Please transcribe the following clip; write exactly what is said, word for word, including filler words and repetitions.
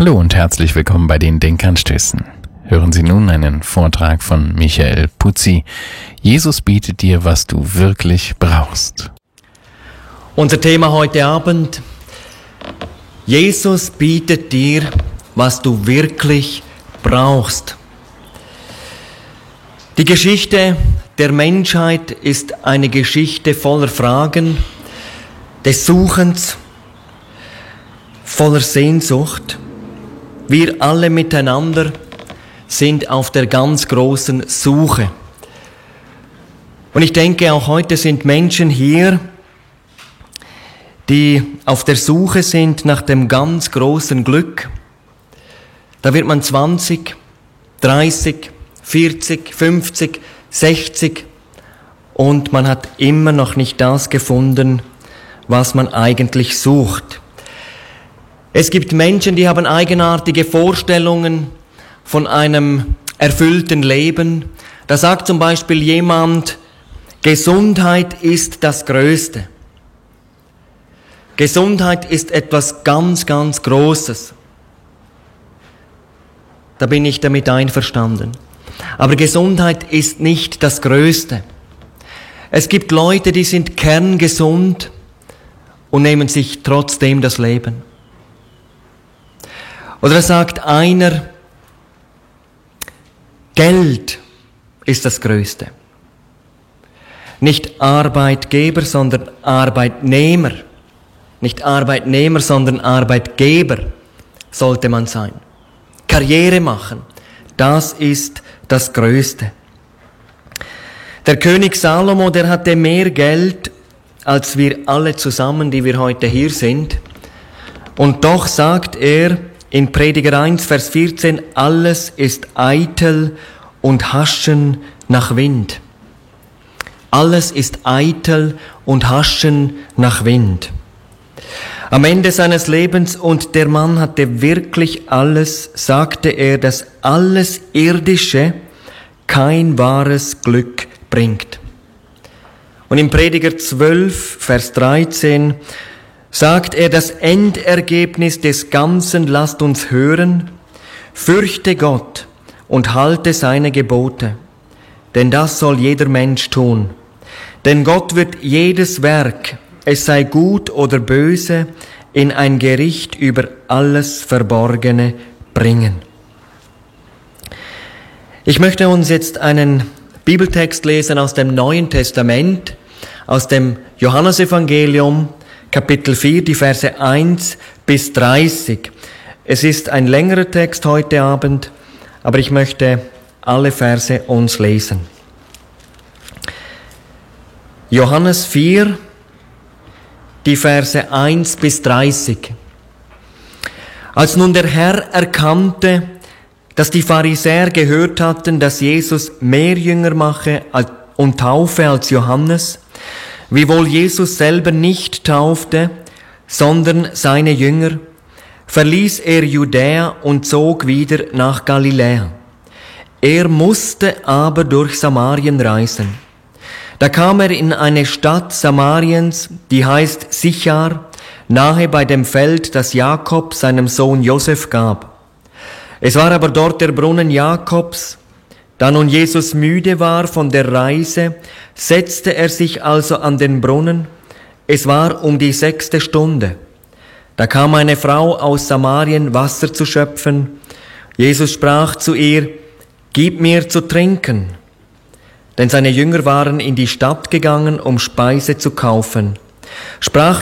Hallo und herzlich willkommen bei den Denkanstößen. Hören Sie nun einen Vortrag von Michael Puzzi. Jesus bietet dir, was du wirklich brauchst. Unser Thema heute Abend: Jesus bietet dir, was du wirklich brauchst. Die Geschichte der Menschheit ist eine Geschichte voller Fragen, des Suchens, voller Sehnsucht. Wir alle miteinander sind auf der ganz großen Suche. Und ich denke, auch heute sind Menschen hier, die auf der Suche sind nach dem ganz großen Glück. Da wird man zwanzig, dreißig, vierzig, fünfzig, sechzig und man hat immer noch nicht das gefunden, was man eigentlich sucht. Es gibt Menschen, die haben eigenartige Vorstellungen von einem erfüllten Leben. Da sagt zum Beispiel jemand, Gesundheit ist das Größte. Gesundheit ist etwas ganz, ganz Großes. Da bin ich damit einverstanden. Aber Gesundheit ist nicht das Größte. Es gibt Leute, die sind kerngesund und nehmen sich trotzdem das Leben. Oder sagt einer, Geld ist das Größte. Nicht Arbeitgeber, sondern Arbeitnehmer. Nicht Arbeitnehmer, sondern Arbeitgeber sollte man sein. Karriere machen, das ist das Größte. Der König Salomo, der hatte mehr Geld als wir alle zusammen, die wir heute hier sind. Und doch sagt er in Prediger eins, Vers vierzehn, alles ist eitel und haschen nach Wind. Alles ist eitel und haschen nach Wind. Am Ende seines Lebens, und der Mann hatte wirklich alles, sagte er, dass alles Irdische kein wahres Glück bringt. Und im Prediger zwölf, Vers dreizehn, sagt er, das Endergebnis des Ganzen lasst uns hören, fürchte Gott und halte seine Gebote, denn das soll jeder Mensch tun. Denn Gott wird jedes Werk, es sei gut oder böse, in ein Gericht über alles Verborgene bringen. Ich möchte uns jetzt einen Bibeltext lesen aus dem Neuen Testament, aus dem Johannesevangelium, Kapitel vier, die Verse eins bis dreißig. Es ist ein längerer Text heute Abend, aber ich möchte alle Verse uns lesen. Johannes vier, die Verse eins bis dreißig. Als nun der Herr erkannte, dass die Pharisäer gehört hatten, dass Jesus mehr Jünger mache und taufe als Johannes, wiewohl Jesus selber nicht taufte, sondern seine Jünger, verließ er Judäa und zog wieder nach Galiläa. Er musste aber durch Samarien reisen. Da kam er in eine Stadt Samariens, die heißt Sichar, nahe bei dem Feld, das Jakob seinem Sohn Josef gab. Es war aber dort der Brunnen Jakobs. Da nun Jesus müde war von der Reise, setzte er sich also an den Brunnen. Es war um die sechste Stunde. Da kam eine Frau aus Samarien, Wasser zu schöpfen. Jesus sprach zu ihr, gib mir zu trinken. Denn seine Jünger waren in die Stadt gegangen, um Speise zu kaufen. Sprach